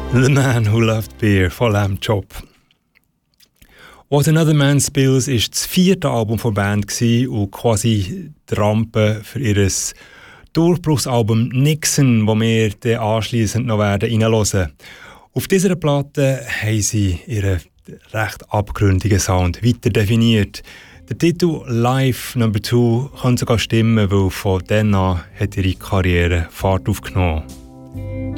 The Man Who Loved Beer von Lamb Chop. What Another Man Spills war das 4. Album der Band und quasi die Rampe für ihr Durchbruchsalbum Nixon, das wir dann anschliessend noch reinhören werden. Auf dieser Platte haben sie ihren recht abgründigen Sound weiter definiert. Der Titel Live No. 2 kann sogar stimmen, weil von dann an hat ihre Karriere Fahrt aufgenommen.